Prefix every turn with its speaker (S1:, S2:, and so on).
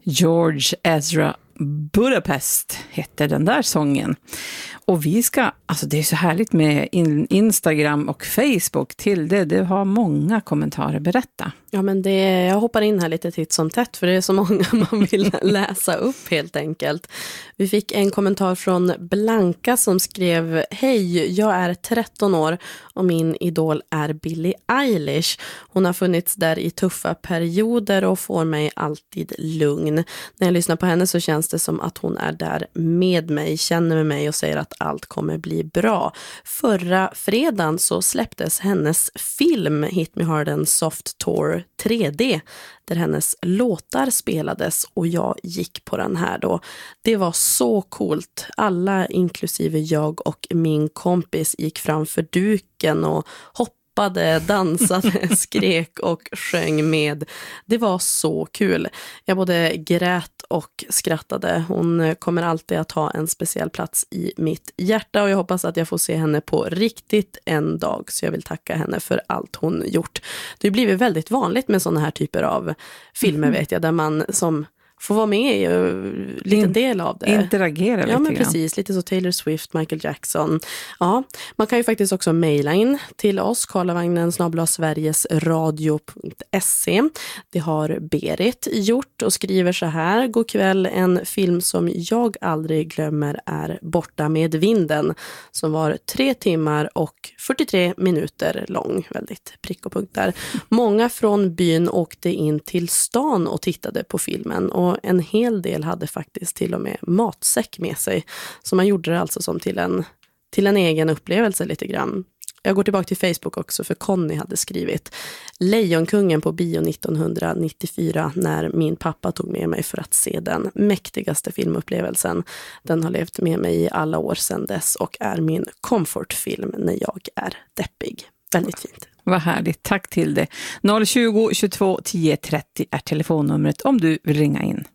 S1: George Ezra Budapest hette den där sången. Och vi ska, alltså det är så härligt med Instagram och Facebook till det. Du har många kommentarer, berätta.
S2: Ja, men jag hoppar in här lite titt som tätt för det är så många man vill läsa upp helt enkelt. Vi fick en kommentar från Blanka som skrev: Hej, jag är 13 år och min idol är Billie Eilish. Hon har funnits där i tuffa perioder och får mig alltid lugn. När jag lyssnar på henne så känns det som att hon är där med mig, känner med mig och säger att allt kommer bli bra. Förra fredagen så släpptes hennes film Hit Me Hard and Soft Tour 3D där hennes låtar spelades och jag gick på den här då. Det var så coolt. Alla, inklusive jag och min kompis, gick framför duken och hoppade, dansade, skrek och sjöng med. Det var så kul. Jag både grät och skrattade. Hon kommer alltid att ha en speciell plats i mitt hjärta och jag hoppas att jag får se henne på riktigt en dag. Så jag vill tacka henne för allt hon gjort. Det har blivit väldigt vanligt med sådana här typer av filmer, vet jag, där man som får vara med i en liten del av det.
S1: Interagera lite grann.
S2: Ja, men precis. Lite så Taylor Swift, Michael Jackson. Ja, man kan ju faktiskt också mejla in till oss, karlavagnen@sverigesradio.se. Det har Berit gjort och skriver så här: God kväll, en film som jag aldrig glömmer är Borta med vinden, som var 3 timmar och 43 minuter lång. Väldigt prick och punkt där. Många från byn åkte in till stan och tittade på filmen och en hel del hade faktiskt till och med matsäck med sig. Så man gjorde det alltså som till en egen upplevelse lite grann. Jag går tillbaka till Facebook också för Conny hade skrivit: Lejonkungen på bio 1994 när min pappa tog med mig för att se den mäktigaste filmupplevelsen. Den har levt med mig i alla år sedan dess och är min comfortfilm när jag är deppig. Väldigt fint.
S1: Vad härligt, tack till det. 020 22 10 30 är telefonnumret om du vill ringa in.